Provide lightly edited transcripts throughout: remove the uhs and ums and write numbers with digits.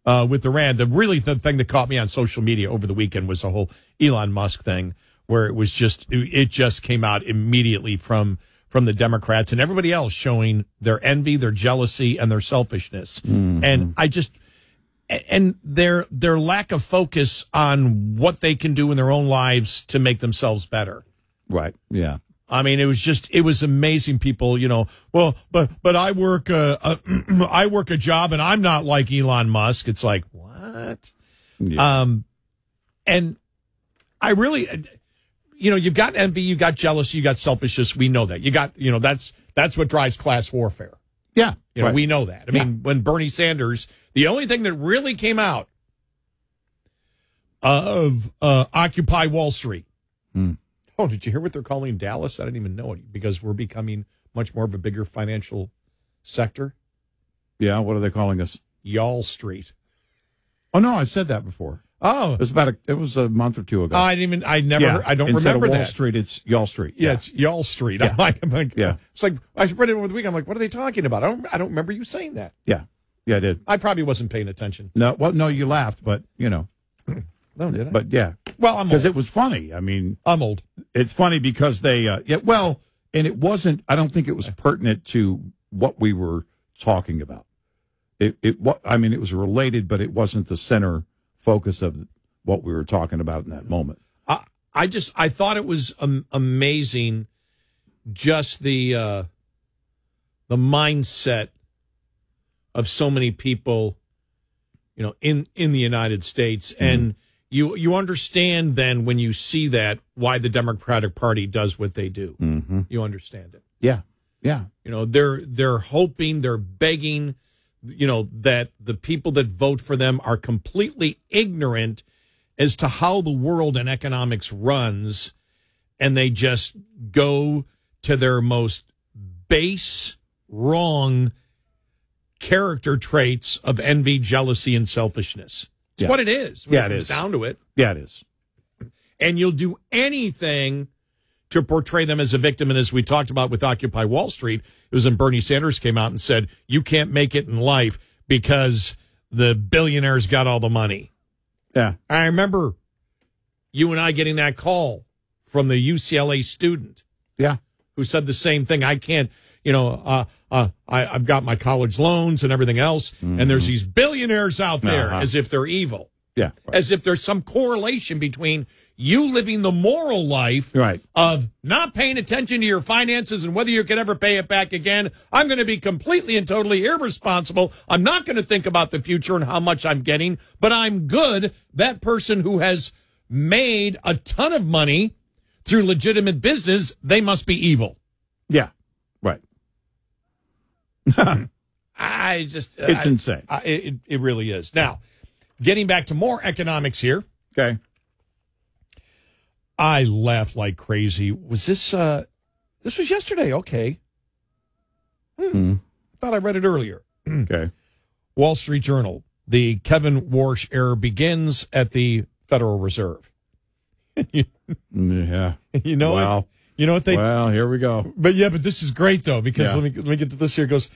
with Iran. The thing that caught me on social media over the weekend was the whole Elon Musk thing, where it just came out immediately from the Democrats and everybody else showing their envy, their jealousy, and their selfishness. And and their lack of focus on what they can do in their own lives to make themselves better. Right. Yeah. I mean, it was amazing. People, well, but I work I work a job and I'm not like Elon Musk. It's like, what? Yeah. And I really, you've got envy, you've got jealousy, you got selfishness. We know that. You got, that's what drives class warfare. Yeah. Right. We know that. I mean, when Bernie Sanders, the only thing that really came out of Occupy Wall Street. Oh, did you hear what they're calling Dallas? I didn't even know it, because we're becoming much more of a bigger financial sector. Yeah, what are they calling us? Y'all Street. Oh no, I said that before. Oh, it was a month or two ago. I don't Instead remember of Wall that. Street, it's Y'all Street. Yeah, it's Y'all Street. Yeah. I'm like, yeah. It's like I read it over the weekend. I'm like, what are they talking about? I don't remember you saying that. Yeah, I did. I probably wasn't paying attention. No, you laughed, but No, did I? But yeah, well, I'm old. Because it was funny. I mean, I'm old. It's funny because they, and it wasn't. I don't think it was pertinent to what we were talking about. It was related, but it wasn't the center focus of what we were talking about in that moment. I thought it was amazing, just the mindset of so many people, in the United States. And you understand then, when you see that, why the Democratic Party does what they do. Mm-hmm. You understand it. Yeah. Yeah. They're hoping, they're begging, that the people that vote for them are completely ignorant as to how the world and economics runs, and they just go to their most base, wrong character traits of envy, jealousy, and selfishness. It's what it is. Yeah, it is. It's down to it. Yeah, it is. And you'll do anything to portray them as a victim. And as we talked about with Occupy Wall Street, it was when Bernie Sanders came out and said, you can't make it in life because the billionaires got all the money. Yeah. I remember you and I getting that call from the UCLA student. Yeah. Who said the same thing. I can't, I've got my college loans and everything else, and there's these billionaires out there as if they're evil. Yeah. Right. As if there's some correlation between you living the moral life of not paying attention to your finances and whether you can ever pay it back again. I'm going to be completely and totally irresponsible. I'm not going to think about the future and how much I'm getting, but I'm good. That person who has made a ton of money through legitimate business, they must be evil. Yeah. Right. It's insane. It really is. Now, getting back to more economics here. Okay. I laughed like crazy. Was this was yesterday? Okay. Thought I read it earlier. Okay. Wall Street Journal. The Kevin Warsh era begins at the Federal Reserve. Yeah. You know what? You know what they? Well, here we go. But this is great though, because let me get to this here. It goes,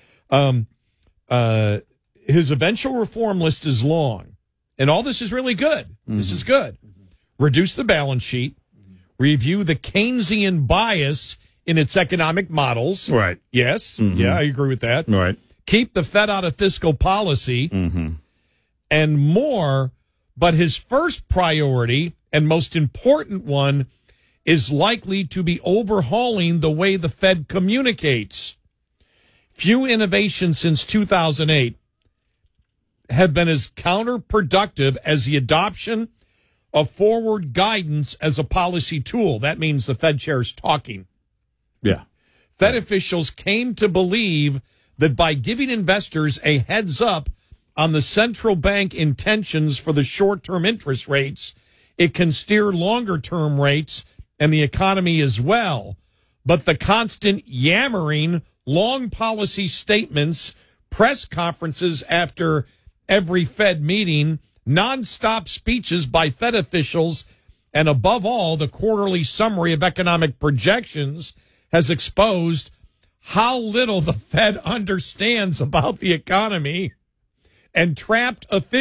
his eventual reform list is long, and all this is really good. This is good. Reduce the balance sheet. Review the Keynesian bias in its economic models. Right. Yes. Yeah, I agree with that. Right. Keep the Fed out of fiscal policy and more. But his first priority and most important one is likely to be overhauling the way the Fed communicates. Few innovations since 2008 have been as counterproductive as the adoption of forward guidance as a policy tool. That means the Fed chair's talking. Yeah. Fed officials came to believe that by giving investors a heads up on the central bank intentions for the short-term interest rates, it can steer longer-term rates and the economy as well. But the constant yammering, long policy statements, press conferences after every Fed meeting, nonstop speeches by Fed officials, and above all, the quarterly summary of economic projections has exposed how little the Fed understands about the economy, and trapped officials